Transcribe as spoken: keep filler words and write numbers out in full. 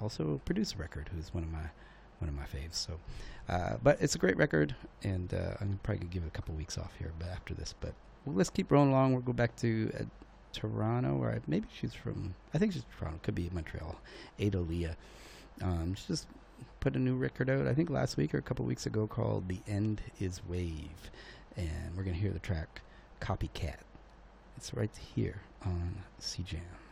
also produced the record, who's one of my one of my faves. So, uh, but it's a great record, and uh, I'm probably gonna give it a couple weeks off here, but after this. But well, let's keep rolling along. We'll go back to uh, Toronto, or maybe she's from. I think she's from Toronto. Could be Montreal. Ada Leah. Um, she just put a new record out, I think last week or a couple weeks ago, called "The End Is Wave," and we're gonna hear the track "Copycat." It's right here on C Jam.